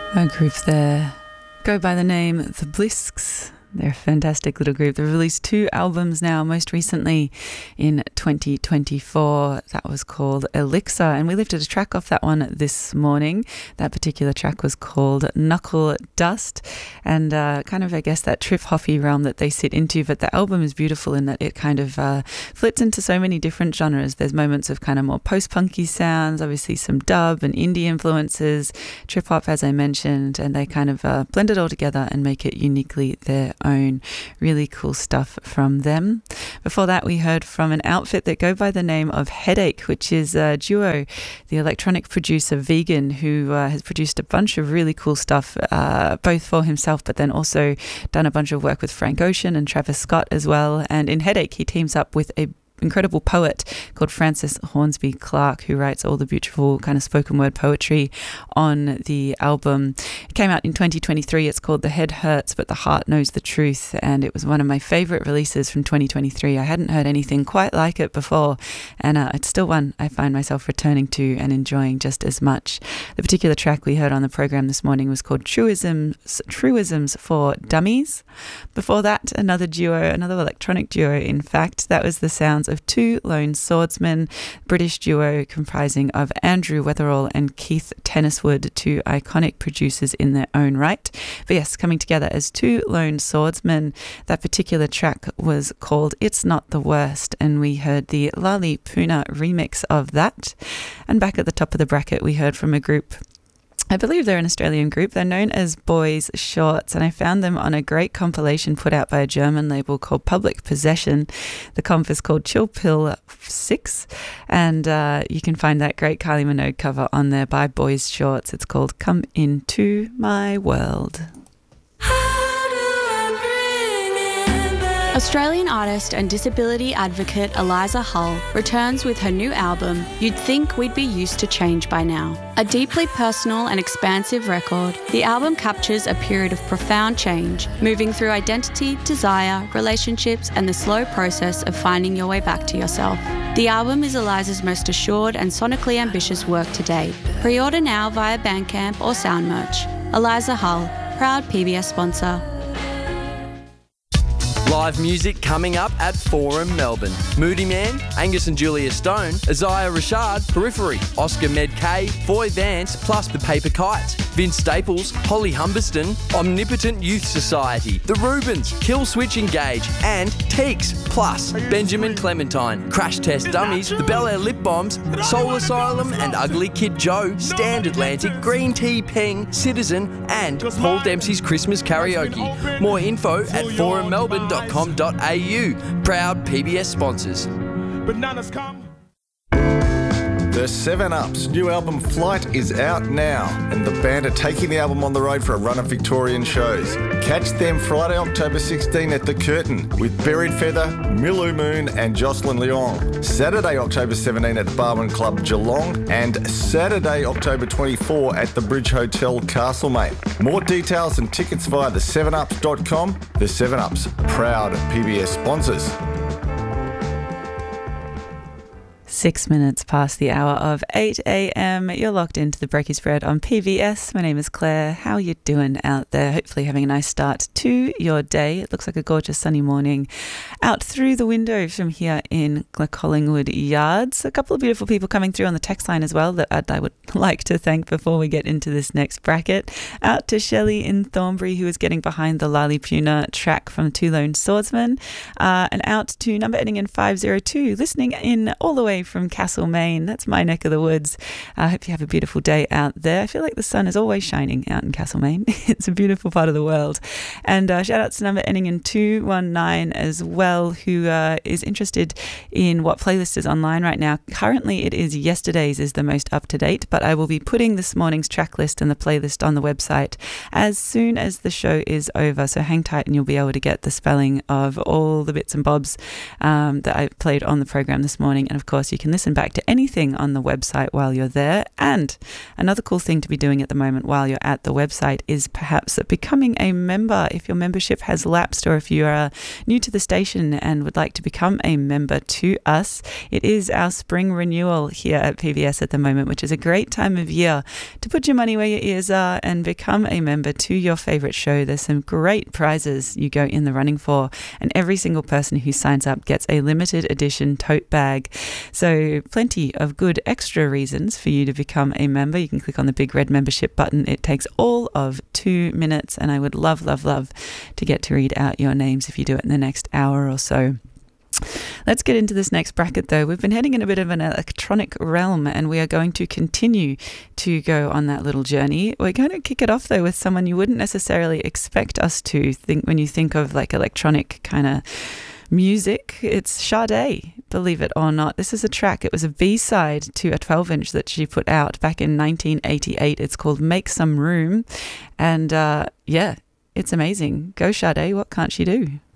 A group there go by the name The Blisks. They're a fantastic little group. They've released 2 albums now, most recently in 2024. That was called Elixir, and we lifted a track off that one this morning. That particular track was called Knuckle Dust, and kind of, I guess, that trip-hoppy realm that they sit into. But the album is beautiful in that it kind of flits into so many different genres. There's moments of kind of more post-punky sounds, obviously some dub and indie influences, trip-hop, as I mentioned, and they kind of blend it all together and make it uniquely their own. Really cool stuff from them. Before that, we heard from an outfit that go by the name of Headache, which is a duo, the electronic producer Vegan, who has produced a bunch of really cool stuff, both for himself, but then also done a bunch of work with Frank Ocean and Travis Scott as well. And in Headache, he teams up with a incredible poet called Francis Hornsby Clark, who writes all the beautiful kind of spoken word poetry on the album. It came out in 2023. It's called The Head Hurts But the Heart Knows the Truth, and it was one of my favourite releases from 2023. I hadn't heard anything quite like it before, and it's still one I find myself returning to and enjoying just as much. The particular track we heard on the program this morning was called Truisms for Dummies. Before that, another electronic duo, in fact. That was the sounds of 2 Lone Swordsmen, British duo comprising of Andrew Weatherall and Keith Tenniswood, 2 iconic producers in their own right. But yes, coming together as 2 Lone Swordsmen. That particular track was called It's Not the Worst, and we heard the Lali Puna remix of that. And back at the top of the bracket, we heard from a group, I believe they're an Australian group. They're known as Boys Shorts, and I found them on a great compilation put out by a German label called Public Possession. The comp is called Chill Pill 6, and you can find that great Kylie Minogue cover on there by Boys Shorts. It's called Come Into My World. Australian artist and disability advocate Eliza Hull returns with her new album, You'd Think We'd Be Used to Change by Now. A deeply personal and expansive record, the album captures a period of profound change, moving through identity, desire, relationships, and the slow process of finding your way back to yourself. The album is Eliza's most assured and sonically ambitious work to date. Pre-order now via Bandcamp or SoundMerch. Eliza Hull, proud PBS sponsor. Live music coming up at Forum Melbourne. Moody Man, Angus and Julia Stone, Isaiah Rashad, Periphery, Oscar Med-K, Foy Vance, plus The Paper Kites, Vince Staples, Holly Humberston, Omnipotent Youth Society, The Rubens, Kill Switch Engage, and Teeks, plus Benjamin Clementine, Crash Test Dummies, The Bel Air Lip Bombs, Soul Asylum and Ugly Kid Joe, Stand Atlantic, Green Tea Peng, Citizen, and Paul Dempsey's Christmas Karaoke. More info at forummelbourne.com.au. Proud PBS sponsors. Bananas come. The 7-Up's new album Flight is out now, and the band are taking the album on the road for a run of Victorian shows. Catch them Friday, October 16 at The Curtain with Buried Feather, Milou Moon and Jocelyn Leong. Saturday, October 17 at Barwon Club Geelong, and Saturday, October 24 at the Bridge Hotel Castlemaine. More details and tickets via the7ups.com. The 7-Up's proud PBS sponsors. 6 minutes past the hour of 8 a.m. You're locked into the Breaky Spread on PBS. My name is Claire. How are you doing out there? Hopefully having a nice start to your day. It looks like a gorgeous sunny morning out through the window from here in the Collingwood Yards. A couple of beautiful people coming through on the text line as well that I would like to thank before we get into this next bracket. Out to Shelley in Thornbury, who is getting behind the Lali Puna track from 2 Lone Swordsmen. And out to number ending in 502, listening in all the way from Castlemaine. That's my neck of the woods. I hope you have a beautiful day out there. I feel like the sun is always shining out in Castlemaine. It's a beautiful part of the world. And shout out to number ending in 219 as well, who is interested in what playlist is online right now. Currently it is Yesterday's is the most up to date, but I will be putting this morning's track list and the playlist on the website as soon as the show is over. So hang tight and you'll be able to get the spelling of all the bits and bobs that I played on the program this morning. And of course you You can listen back to anything on the website while you're there. And another cool thing to be doing at the moment while you're at the website is perhaps becoming a member. If your membership has lapsed, or if you are new to the station and would like to become a member to us, it is our spring renewal here at PBS at the moment, which is a great time of year to put your money where your ears are and become a member to your favorite show. There's some great prizes you go in the running for, and every single person who signs up gets a limited edition tote bag. So plenty of good extra reasons for you to become a member. You can click on the big red membership button. It takes all of 2 minutes, and I would love to get to read out your names if you do it in the next hour or so. Let's get into this next bracket, though. We've been heading in a bit of an electronic realm, and we are going to continue to go on that little journey. We're going to kick it off, though, with someone you wouldn't necessarily expect us to think when you think of like electronic kind of music. It's Sade, believe it or not. This is a track. It was a B-side to a 12-inch that she put out back in 1988. It's called Make Some Room. And yeah, it's amazing. Go Sade, what can't she do?